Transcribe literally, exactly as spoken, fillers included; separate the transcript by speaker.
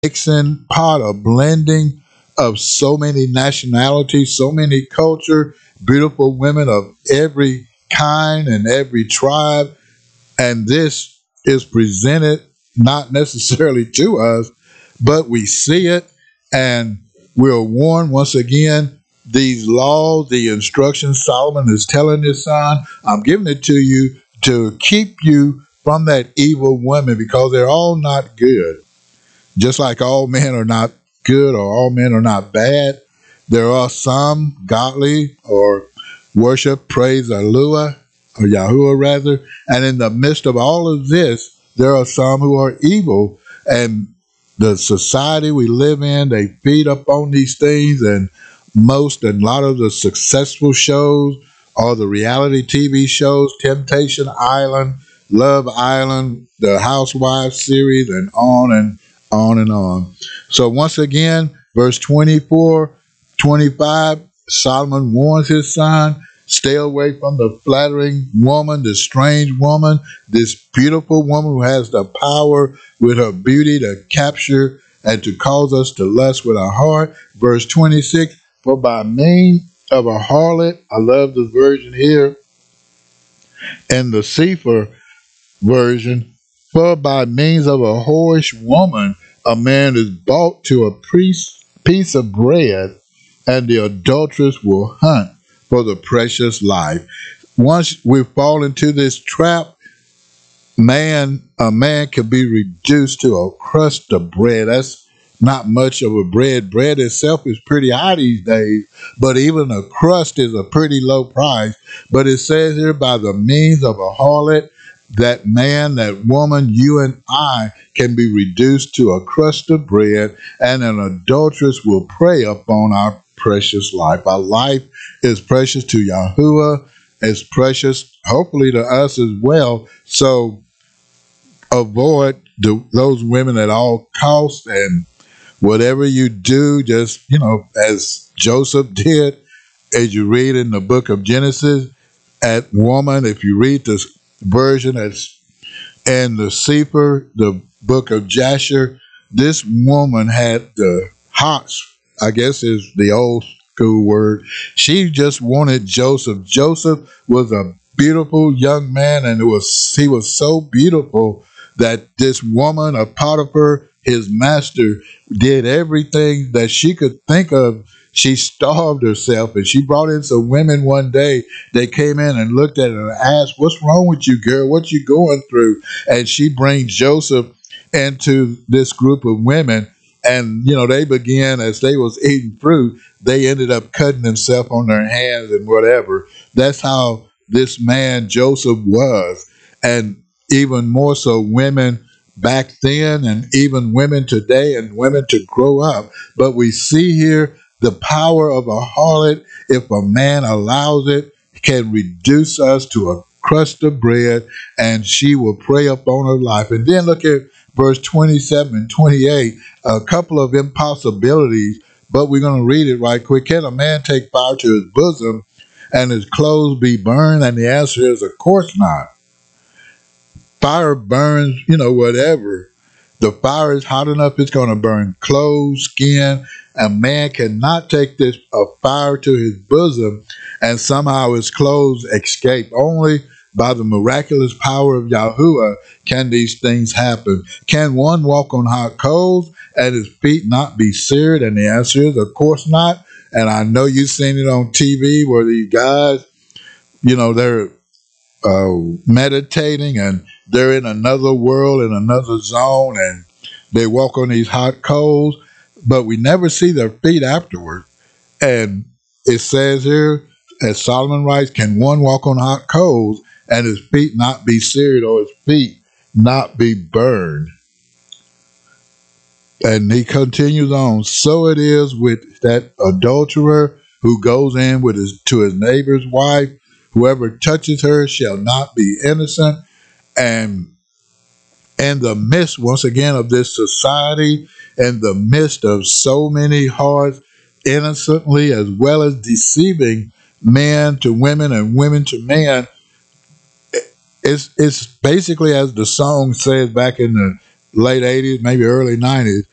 Speaker 1: mixing pot, a blending of so many nationalities, so many culture, beautiful women of every kind and every tribe. And this is presented not necessarily to us, but we see it and we're warned once again. These laws, the instructions Solomon is telling his son, I'm giving it to you to keep you from that evil woman because they're all not good. Just like all men are not good or all men are not bad, there are some godly or worship, praise Alua, or Yahuwah rather. And in the midst of all of this, there are some who are evil. And the society we live in, they feed up on these things. And most and a lot of the successful shows are the reality T V shows, Temptation Island, Love Island, the Housewives series, and on and on and on. So once again, verse twenty-four, twenty-five, Solomon warns his son, stay away from the flattering woman, the strange woman, this beautiful woman who has the power with her beauty to capture and to cause us to lust with our heart. Verse twenty-six, for by means of a harlot, I love the version here, and the Sefer version, for by means of a whorish woman, a man is bought to a priest, piece of bread, and the adulteress will hunt for the precious life. Once we fall into this trap, man, a man can be reduced to a crust of bread. That's not much of a bread. Bread itself is pretty high these days, but even a crust is a pretty low price. But it says here, by the means of a harlot, that man, that woman, you and I can be reduced to a crust of bread, and an adulteress will prey upon our precious life. Our life is precious to Yahuwah, it's precious, hopefully, to us as well. So avoid the, those women at all costs, and whatever you do, just, you know, as Joseph did, as you read in the book of Genesis, at woman, if you read this version as in the Sefer, the book of Jasher, this woman had the hots, I guess is the old school word. She just wanted Joseph. Joseph was a beautiful young man, and it was he was so beautiful that this woman, a Potiphar, his master, did everything that she could think of. She starved herself, and she brought in some women one day. They came in and looked at her and asked, what's wrong with you, girl? What you going through? And she brings Joseph into this group of women. And, you know, they began, as they was eating fruit, they ended up cutting themselves on their hands and whatever. That's how this man Joseph was. And even more so women back then, and even women today, and women to grow up. But we see here the power of a harlot, if a man allows it, can reduce us to a crust of bread, and she will prey upon her life. And then look at verse twenty-seven and twenty-eight, a couple of impossibilities, but we're going to read it right quick. Can a man take fire to his bosom and his clothes be burned? And the answer is, of course not. Fire burns, you know, whatever. The fire is hot enough, it's going to burn clothes, skin. A man cannot take this a fire to his bosom and somehow his clothes escape. Only by the miraculous power of Yahuwah can these things happen. Can one walk on hot coals and his feet not be seared? And the answer is, of course not. And I know you've seen it on T V where these guys, you know, they're uh, meditating and they're in another world, in another zone, and they walk on these hot coals, but we never see their feet afterward. And it says here, as Solomon writes, can one walk on hot coals and his feet not be seared, or his feet not be burned? And he continues on, so it is with that adulterer who goes in with his to his neighbor's wife. Whoever touches her shall not be innocent. And in the midst, once again, of this society, in the midst of so many hearts innocently as well as deceiving men to women and women to men, it's, it's basically, as the song says back in the late eighties, maybe early nineties,